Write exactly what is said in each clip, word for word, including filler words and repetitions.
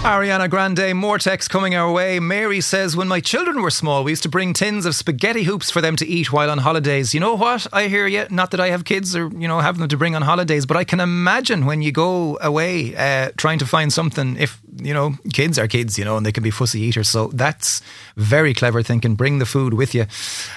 Ariana Grande, more text coming our way. Mary says, when my children were small, we used to bring tins of spaghetti hoops for them to eat while on holidays. You know what? I hear you. Not that I have kids or, you know, have them to bring on holidays, but I can imagine when you go away uh, trying to find something, if, you know, kids are kids, you know, and they can be fussy eaters. So that's very clever thinking. Bring the food with you.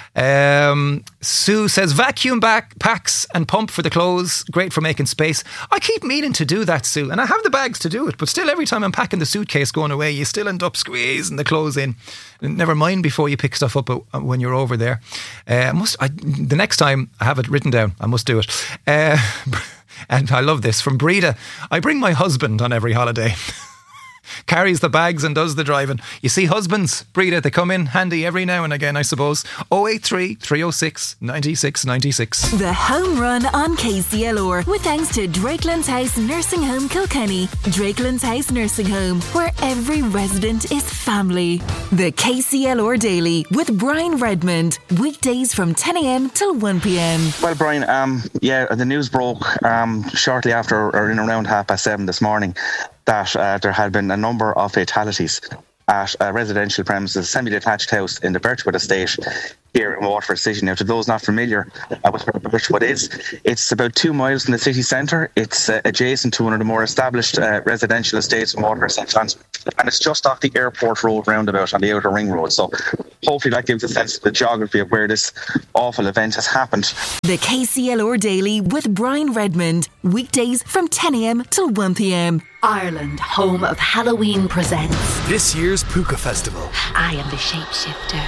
Um, Sue says, vacuum back packs and pump for the clothes. Great for making space. I keep meaning to do that, Sue, and I have the bags to do it, but still every time I'm packing the suitcase going away, you still end up squeezing the clothes in. Never mind before you pick stuff up when you're over there. Uh, I must, I, the next time I have it written down, I must do it. Uh, and I love this from Breda. I bring my husband on every holiday. Carries the bags and does the driving. You see, husbands, Breda, they come in handy every now and again, I suppose. oh eight three, three oh six, nine six nine six. The Home Run on K C L R with thanks to Drakelands House Nursing Home Kilkenny. Drakelands House Nursing Home, where every resident is family. The K C L R Daily with Brian Redmond. Weekdays from ten a.m. till one p.m. Well, Brian, um, yeah, the news broke um, shortly after, or in around half past seven this morning, that uh, there had been a number of fatalities at a residential premises, semi-detached house in the Birchwood estate here in Waterford City. Now, to those not familiar uh, with where Birchwood is, it's about two miles from the city centre. It's uh, adjacent to one of the more established uh, residential estates in Waterford, St John's, and it's just off the Airport Road roundabout on the Outer Ring Road. So hopefully that gives a sense of the geography of where this awful event has happened. The K C L R Daily with Brian Redmond. Weekdays from ten a.m. till one p.m. Ireland, home of Halloween, presents this year's Puka Festival. I am the shapeshifter,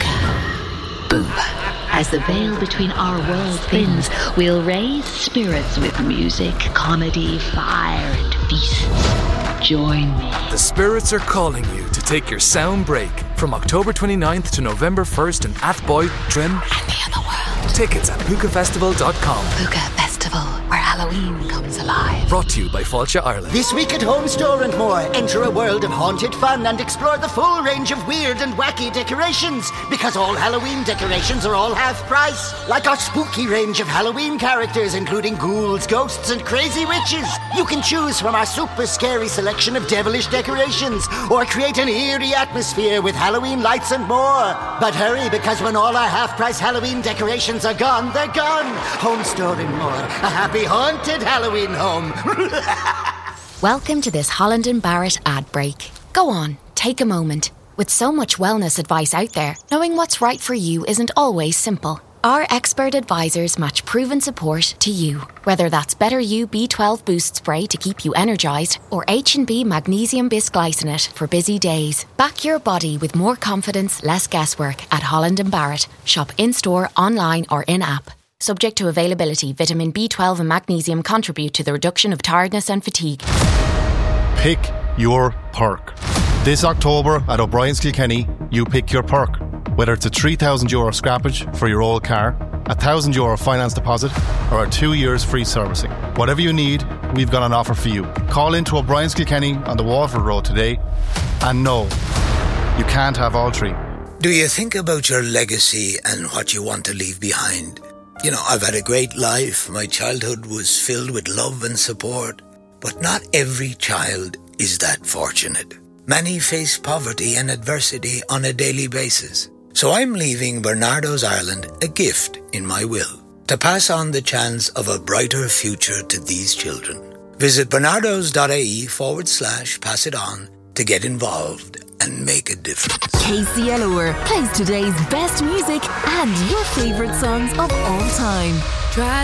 Puka. Boom. As the veil between our worlds thins, we'll raise spirits with music, comedy, fire, and feasts. Join me. The spirits are calling you to take your sound break from October twenty-ninth to November first in Athboy, Trim, and the other world. Tickets at puka festival dot com. Puka Festival, where Halloween comes alive. Brought to you by Fáilte Ireland. This week at Home Store and More, enter a world of haunted fun and explore the full range of weird and wacky decorations, because all Halloween decorations are all half price. Like our spooky range of Halloween characters, including ghouls, ghosts and crazy witches. You can choose from our super scary selection of devilish decorations, or create an eerie atmosphere with Halloween lights and more. But hurry, because when all our half price Halloween decorations are gone, they're gone. Home Store and More, a happy haunted Halloween home. Welcome to this Holland and Barrett ad break. Go on, take a moment. With so much wellness advice out there, knowing what's right for you isn't always simple. Our expert advisors match proven support to you. Whether that's Better You B twelve Boost Spray to keep you energised, or H and B Magnesium Bisglycinate for busy days. Back your body with more confidence, less guesswork at Holland and Barrett. Shop in-store, online or in-app. Subject to availability, vitamin B twelve and magnesium contribute to the reduction of tiredness and fatigue. Pick your perk. This October at O'Brien's Kilkenny, you pick your perk. Whether it's a three thousand euro scrappage for your old car, a one thousand euro finance deposit, or a two years free servicing. Whatever you need, we've got an offer for you. Call into O'Brien's Kilkenny on the Waterford Road today. And no, you can't have all three. Do you think about your legacy and what you want to leave behind? You know, I've had a great life. My childhood was filled with love and support. But not every child is that fortunate. Many face poverty and adversity on a daily basis. So I'm leaving Bernardo's Ireland a gift in my will, to pass on the chance of a brighter future to these children. Visit bernardos.ie forward slash pass it on to get involved and make a difference. K C L R plays today's best music and your favourite songs of all time. Try